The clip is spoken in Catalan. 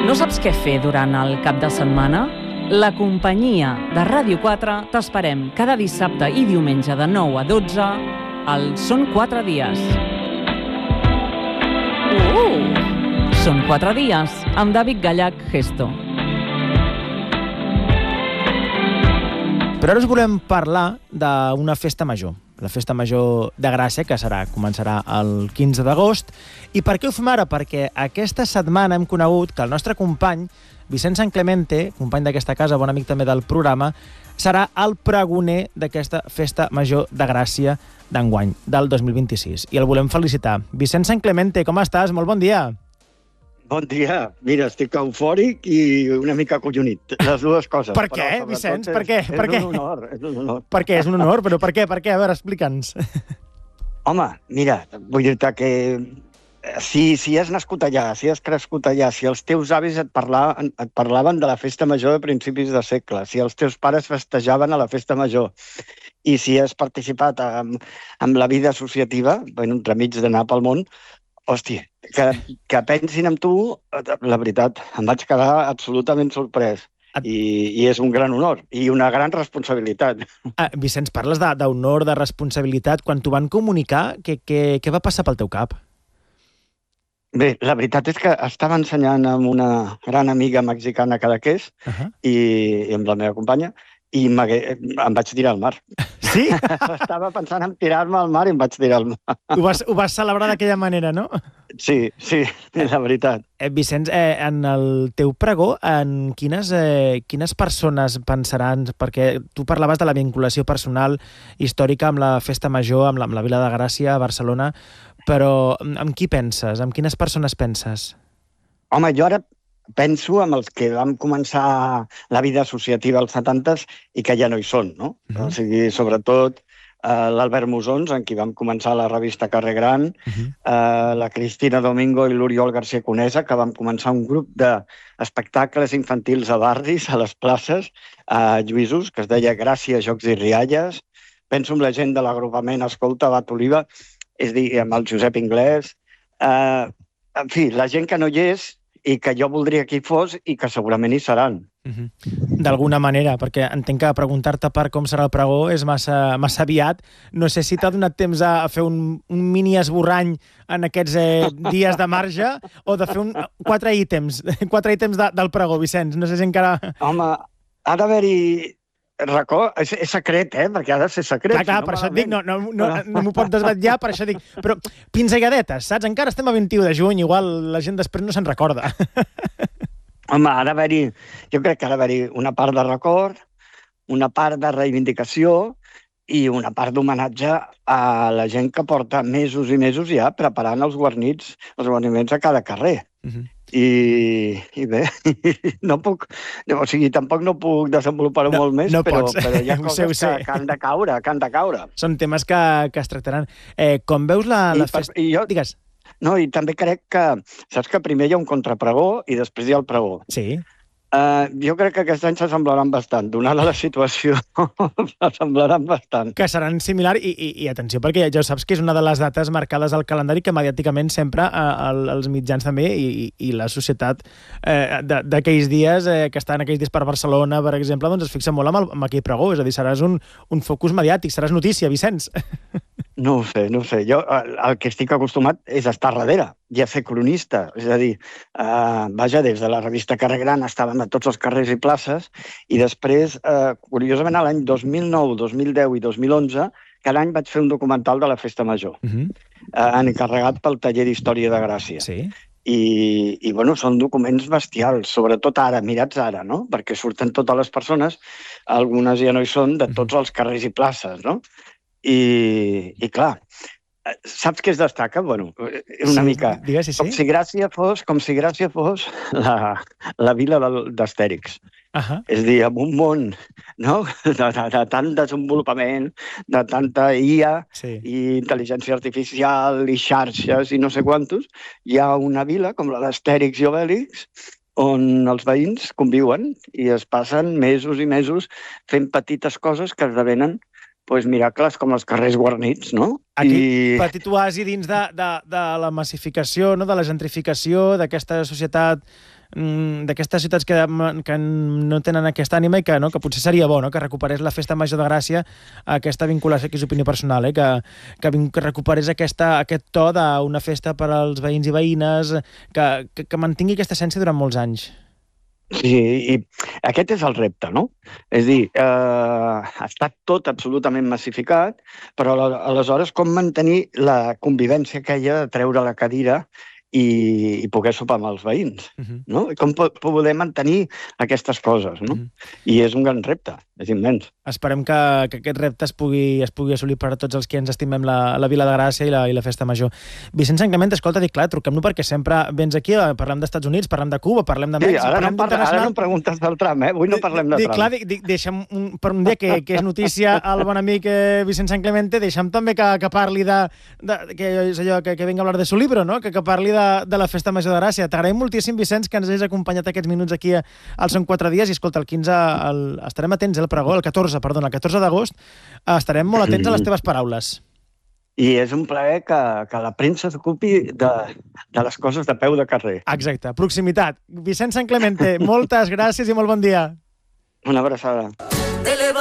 No saps què fer durant el cap de setmana? La companyia de Ràdio 4 t'esperem cada dissabte i diumenge de 9 a 12 al Són 4 dies. Són 4 dies amb David Gallach Gesto. Però ara us volem parlar d'una festa major, la Festa Major de Gràcia, que començarà el 15 d'agost. I per què ho fem ara? Perquè aquesta setmana hem conegut que el nostre company, Vicent Sanclemente, company d'aquesta casa, bon amic també del programa, serà el pregoner d'aquesta Festa Major de Gràcia d'enguany, del 2026. I el volem felicitar. Vicent Sanclemente, com estàs? Molt bon dia. Bon dia. Mira, estic eufòric i una mica acollonit. Les dues coses. Per què, Vicenç? Per què? És un honor, és un honor. Per què? És un honor? Però per què? Per què? A veure, explica'ns. Home, mira, vull dir-te que si has nascut allà, si has crescut allà, si els teus avis et parlaven de la festa major de principis de segle, si els teus pares festejaven a la festa major, i si has participat en la vida associativa, entremig d'anar pel món, hòstia, que pensin en tu, la veritat, em vaig quedar absolutament sorprès. I és un gran honor i una gran responsabilitat. Vicenç, parles d'honor, de responsabilitat. Quan t'ho van comunicar, què va passar pel teu cap? Bé, la veritat és que estava ensenyant amb una gran amiga mexicana Cadaqués i amb la meva companya, i em vaig tirar al mar. Sí? Estava pensant en tirar-me al mar i em vaig tirar al mar. Ho vas celebrar d'aquella manera, no? Sí, la veritat. Vicenç, en el teu pregó, en quines persones pensaran? Perquè tu parlaves de la vinculació personal històrica amb la Festa Major, amb la Vila de Gràcia, a Barcelona, però amb qui penses? Amb quines persones penses? Home, jo ara penso en els que vam començar la vida associativa als 70s i que ja no hi són, no? O sigui, sobretot l'Albert Musons, amb qui vam començar la revista Carrer Gran, la Cristina Domingo i l'Oriol García Conesa, que vam començar un grup d'espectacles infantils a barris, a les places, a Lluïsos, que es deia Gràcia, Jocs i Rialles. Penso en la gent de l'agrupament Escolta, Bat Oliva, és a dir, amb el Josep Inglés. En fi, la gent que no hi és i que jo voldria que hi fos i que segurament hi seran. D'alguna manera, perquè entenc que preguntar-te per com serà el pregó és massa aviat. No sé si t'ha donat temps a fer un mini esborrany en aquests dies de marge o de fer 4 ítems del pregó, Vicenç. No sé si encara... Home, ha d'haver-hi record, és secret, perquè ha de ser secret. Clar, per això et dic, no m'ho pot desvetllar, per això dic, però pinzelladetes, saps? Encara estem a 21 de juny, igual la gent després no se'n recorda. Home, jo crec que ha d'haver-hi una part de record, una part de reivindicació i una part d'homenatge a la gent que porta mesos i mesos ja preparant els guarniments a cada carrer. I bé, tampoc no puc desenvolupar-ho molt més, però hi ha coses que han de caure. Són temes que es tractaran. Com veus la festa... Digues. No, i també crec que, saps que primer hi ha un contrapregó i després hi ha el pregó. Sí. Jo crec que aquest any s'assemblaran bastant. Donada la situació, s'assemblaran bastant. Que seran similars i atenció, perquè ja ho saps que és una de les dates marcades al calendari que mediàticament sempre els mitjans també i la societat d'aquells dies, que estan aquells dies per Barcelona, per exemple, doncs es fixa molt amb aquell pregó. És a dir, seràs un focus mediàtic, seràs notícia, Vicenç. No ho sé. Jo el que estic acostumat és estar darrere i a ser cronista. És a dir, des de la revista Carrer Gran estàvem a tots els carrers i places i després, curiosament, l'any 2009, 2010 i 2011, cada any vaig fer un documental de la Festa Major, encarregat pel Taller d'Història de Gràcia. Sí. I són documents bestials, sobretot ara, mirats ara, no? Perquè surten totes les persones, algunes ja no hi són, de tots els carrers i places, no? I clar, saps què es destaca? Una mica. Digues, sí. Com si Gràcia fos la vila d'Astèrix. És a dir, amb un món de tant desenvolupament, de tanta IA i intel·ligència artificial i xarxes i no sé quantos, hi ha una vila com la d'Astèrix i Obèlix on els veïns conviuen i es passen mesos i mesos fent petites coses que esdevenen miracles com els carrers guarnits, no? Aquí, petit oasi dins de la massificació, de la gentrificació, d'aquesta societat d'aquestes ciutats que no tenen aquesta ànima i que potser seria bo, que recuperés la Festa Major de Gràcia, aquesta vinculació, que és opinió personal, que recuperés aquest to d'una festa per als veïns i veïnes, que mantingui aquesta essència durant molts anys. Sí, i aquest és el repte, no? És a dir, està tot absolutament massificat, però aleshores com mantenir la convivència aquella de treure la cadira i poder sopar amb els veïns, no? Com poder mantenir aquestes coses, no? I és un gran repte, és immens. Esperem que aquest repte es pugui assolir per a tots els que ens estimem la Vila de Gràcia i la Festa Major. Vicent Sant Clement, escolta, dic, clar, truquem-nos perquè sempre vens aquí, parlem d'Estats Units, parlem de Cuba, parlem de Mèxic, parlem d'internacional. Ara no preguntes del tram, avui no parlem de tram. Clar, deixa'm per un dia que és notícia el bon amic Vicent Sant Clemente, deixa'm també que parli que és allò, que venga a hablar de su libro, no? Que parli de la Festa Major de Gràcia. T'agraïm moltíssim, Vicenç, que ens hagis acompanyat aquests minuts aquí al Són 4 dies, i escolta, el 15 estarem atents, el pregó, el 14 d'agost, estarem molt atents a les teves paraules. I és un plaer que la premsa s'ocupi de les coses de peu de carrer. Exacte, proximitat. Vicent Sant Clemente, moltes gràcies i molt bon dia. Una abraçada.